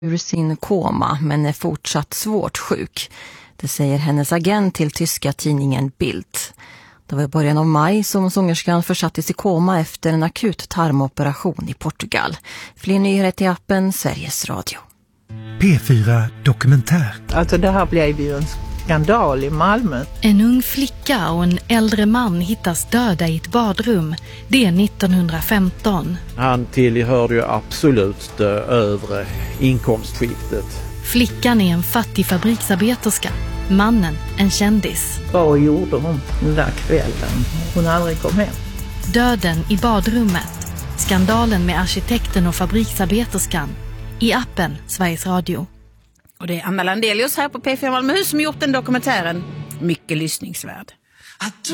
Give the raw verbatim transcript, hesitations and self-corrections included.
ur sin koma men är fortsatt svårt sjuk. Det säger hennes agent till tyska tidningen Bild. Det var i början av maj som sångerskan försattes i koma efter en akut tarmoperation i Portugal. Fler nyheter i appen Sveriges Radio. P fyra Dokumentär. Alltså det här blev ju en skandal i Malmö. En ung flicka och en äldre man hittas döda i ett badrum. Det är nittonhundrafemton. Han tillhörde ju absolut det övre inkomstskiktet. Flickan är en fattig fabriksarbeterska. Mannen en kändis. Vad gjorde hon den där kvällen? Hon aldrig kom hem. Döden i badrummet. Skandalen med arkitekten och fabriksarbeterskan. I appen Sveriges Radio. Och det är Anna Landelius här på P fyra Malmöhus som gjort den dokumentären. Mycket lyssningsvärd.